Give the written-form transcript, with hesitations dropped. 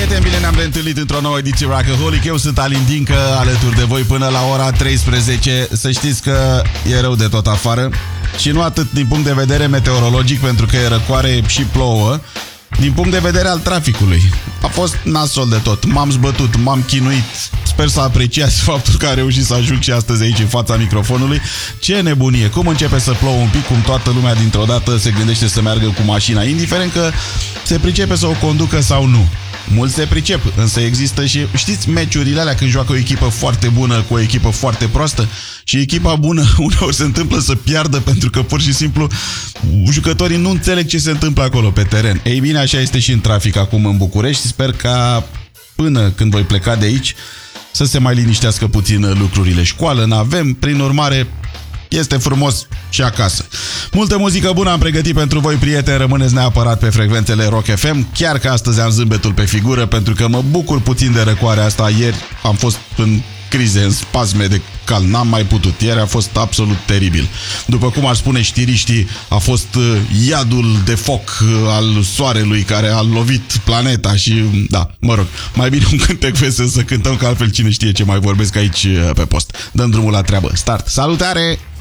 prieteni, bine ne-am reîntâlnit într-o nouă ediție Rockaholic. Eu sunt Alin Dincă, alături de voi până la ora 13. Să știți că e rău de tot afară. Și nu atât din punct de vedere meteorologic, pentru că e răcoare și plouă. Din punct de vedere al traficului, a fost nasol de tot. M-am zbătut, m-am chinuit. Sper să apreciați faptul că a reușit să ajung și astăzi aici în fața microfonului. Ce nebunie! Cum începe să plouă un pic, cum toată lumea dintr-o dată se gândește să meargă cu mașina, indiferent că se pricepe să o conducă sau nu. Mulți se pricep, însă există și, știți, meciurile alea când joacă o echipă foarte bună cu o echipă foarte proastă și echipa bună uneori se întâmplă să piardă pentru că pur și simplu jucătorii nu înțeleg ce se întâmplă acolo pe teren. Ei bine, așa este și în trafic acum în București. Sper ca până când voi pleca de aici să se mai liniștească puțin lucrurile. Școală n-avem, prin urmare este frumos și acasă. Multă muzică bună am pregătit pentru voi, prieteni. Rămâneți neapărat pe frecvențele Rock FM. Chiar că astăzi am zâmbetul pe figură, pentru că mă bucur puțin de răcoarea asta. Ieri am fost în crize, în spasme de cal. N-am mai putut. Ieri a fost absolut teribil. După cum ar spune știriștii, a fost iadul de foc al soarelui care a lovit planeta și, da, mă rog, mai bine un cântec vesel să cântăm, că altfel cine știe ce mai vorbesc aici pe post. Dăm drumul la treabă. Start! Salutare!